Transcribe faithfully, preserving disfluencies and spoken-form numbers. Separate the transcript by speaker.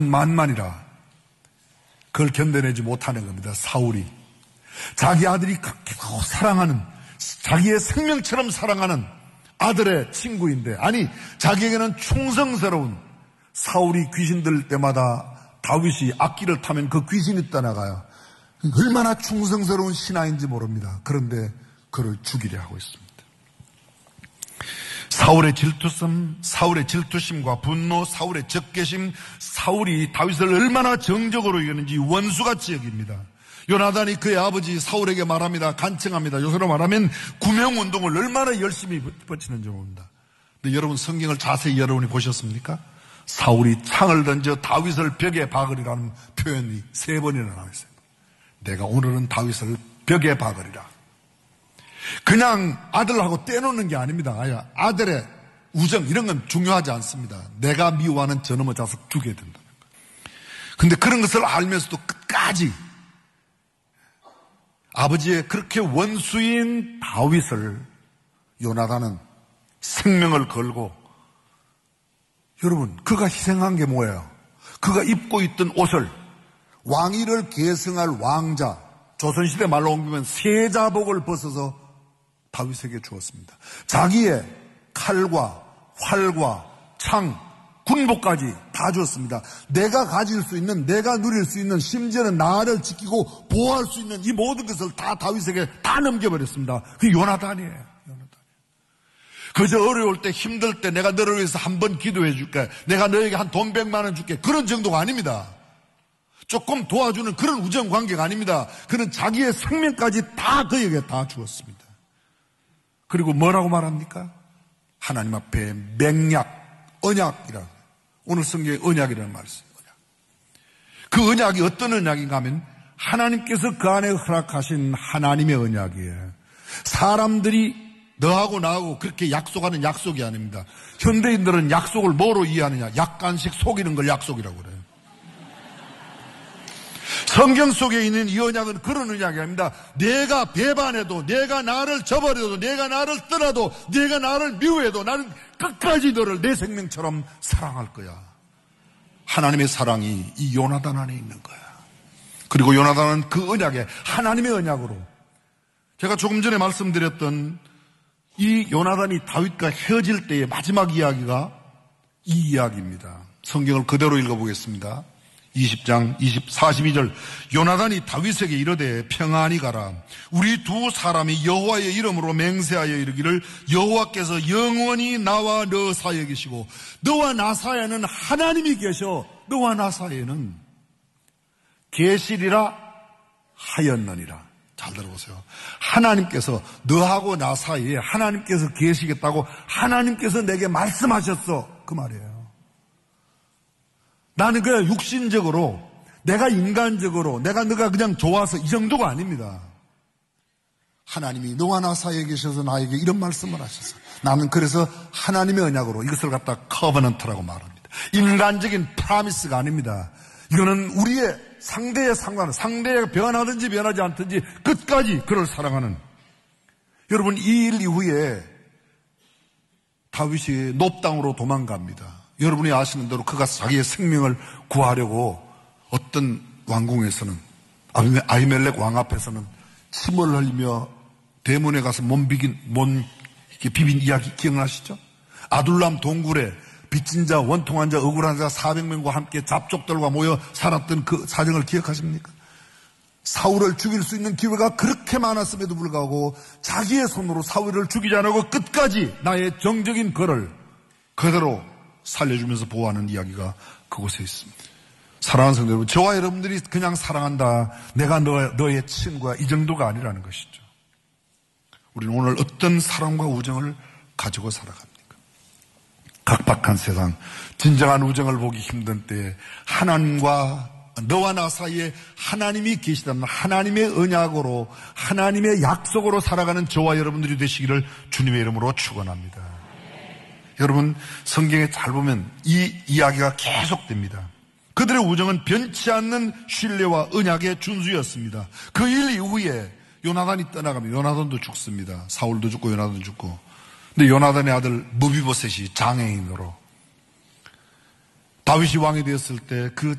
Speaker 1: 만만이라 그걸 견뎌내지 못하는 겁니다. 사울이 자기 아들이 그렇게 사랑하는, 자기의 생명처럼 사랑하는 아들의 친구인데, 아니 자기에게는 충성스러운 사울이 귀신 들릴 때마다 다윗이 악기를 타면 그 귀신이 떠나가요. 얼마나 충성스러운 신하인지 모릅니다. 그런데 그를 죽이려 하고 있습니다. 사울의 질투심, 사울의 질투심과 분노, 사울의 적개심, 사울이 다윗을 얼마나 정적으로 이겼는지 원수같이 여깁니다. 요나단이 그의 아버지 사울에게 말합니다. 간청합니다. 요새로 말하면 구명운동을 얼마나 열심히 뻗치는지 모릅니다. 근데 여러분 성경을 자세히 여러분이 보셨습니까? 사울이 창을 던져 다윗을 벽에 박으리라는 표현이 세 번이나 나와 있어요. 내가 오늘은 다윗을 벽에 박으리라. 그냥 아들하고 떼놓는 게 아닙니다. 아들의 우정 이런 건 중요하지 않습니다. 내가 미워하는 저놈의 자식 죽여야 된다는 거예요. 그런데 그런 것을 알면서도 끝까지 아버지의 그렇게 원수인 다윗을 요나단은 생명을 걸고, 여러분 그가 희생한 게 뭐예요? 그가 입고 있던 옷을 왕위를 계승할 왕자, 조선시대 말로 옮기면 세자복을 벗어서 다윗에게 주었습니다. 자기의 칼과 활과 창, 군복까지 다 주었습니다. 내가 가질 수 있는, 내가 누릴 수 있는, 심지어는 나를 지키고 보호할 수 있는 이 모든 것을 다 다윗에게 다 넘겨버렸습니다. 그게 요나단이에요. 요나단. 그저 어려울 때, 힘들 때 내가 너를 위해서 한 번 기도해 줄게, 내가 너에게 한 돈 백만 원 줄게, 그런 정도가 아닙니다. 조금 도와주는 그런 우정 관계가 아닙니다. 그는 자기의 생명까지 다 그에게 다 주었습니다. 그리고 뭐라고 말합니까? 하나님 앞에 맹약, 언약이라. 오늘 성경에 언약이라는 말이 있어요. 언약. 그 언약이 어떤 언약인가 하면 하나님께서 그 안에 허락하신 하나님의 언약이에요. 사람들이 너하고 나하고 그렇게 약속하는 약속이 아닙니다. 현대인들은 약속을 뭐로 이해하느냐? 약간씩 속이는 걸 약속이라고 그래요. 성경 속에 있는 이 언약은 그런 언약이 아닙니다. 내가 배반해도, 내가 나를 저버려도, 내가 나를 떠나도, 내가 나를 미워해도 나는 끝까지 너를 내 생명처럼 사랑할 거야. 하나님의 사랑이 이 요나단 안에 있는 거야. 그리고 요나단은 그 언약에, 하나님의 언약으로, 제가 조금 전에 말씀드렸던 이 요나단이 다윗과 헤어질 때의 마지막 이야기가 이 이야기입니다. 성경을 그대로 읽어보겠습니다. 이십 장 사십이 절. 요나단이 다윗에게 이르되 평안히 가라. 우리 두 사람이 여호와의 이름으로 맹세하여 이르기를 여호와께서 영원히 나와 너 사이에 계시고 너와 나 사이에는 하나님이 계셔. 너와 나 사이에는 계시리라 하였느니라. 잘 들어보세요. 하나님께서 너하고 나 사이에 하나님께서 계시겠다고 하나님께서 내게 말씀하셨어. 그 말이에요. 나는 그냥 육신적으로, 내가 인간적으로, 내가 너가 그냥 좋아서 이 정도가 아닙니다. 하나님이 너와 나 사이에 계셔서 나에게 이런 말씀을 하셨어. 나는 그래서 하나님의 언약으로 이것을 갖다 커버넌트라고 말합니다. 인간적인 프라미스가 아닙니다. 이거는 우리의 상대의 상관, 상대가 변하든지 변하지 않든지 끝까지 그를 사랑하는. 여러분, 이 일 이후에 다윗이 높 땅으로 도망갑니다. 여러분이 아시는 대로 그가 자기의 생명을 구하려고 어떤 왕궁에서는, 아히멜렉 왕 앞에서는 침을 흘리며 대문에 가서 몸 비긴, 몸 이렇게 비빈 이야기 기억나시죠? 아둘람 동굴에 빚진 자, 원통한 자, 억울한 자 사백 명과 함께 잡족들과 모여 살았던 그 사정을 기억하십니까? 사울을 죽일 수 있는 기회가 그렇게 많았음에도 불구하고 자기의 손으로 사울을 죽이지 않고 끝까지 나의 정적인 그를 그대로 살려주면서 보호하는 이야기가 그곳에 있습니다. 사랑하는 성도 여러분, 저와 여러분들이 그냥 사랑한다, 내가 너, 너의 친구야, 이 정도가 아니라는 것이죠. 우리는 오늘 어떤 사랑과 우정을 가지고 살아갑니까? 각박한 세상, 진정한 우정을 보기 힘든 때에 하나님과 너와 나 사이에 하나님이 계시다는 하나님의 언약으로, 하나님의 약속으로 살아가는 저와 여러분들이 되시기를 주님의 이름으로 축원합니다. 여러분, 성경에 잘 보면 이 이야기가 계속됩니다. 그들의 우정은 변치 않는 신뢰와 언약의 준수였습니다. 그 일 이후에 요나단이 떠나가면 요나단도 죽습니다. 사울도 죽고 요나단도 죽고. 근데 요나단의 아들 무비보셋이 장애인으로 다윗이 왕이 되었을 때 그